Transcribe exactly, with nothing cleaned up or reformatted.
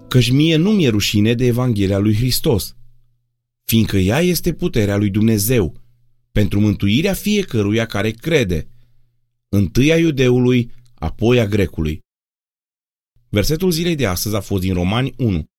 Căci mie nu mi-e rușine de Evanghelia lui Hristos, fiindcă ea este puterea lui Dumnezeu, pentru mântuirea fiecăruia care crede, întâi a iudeului, apoi a grecului. Versetul zilei de astăzi a fost din Romani unu.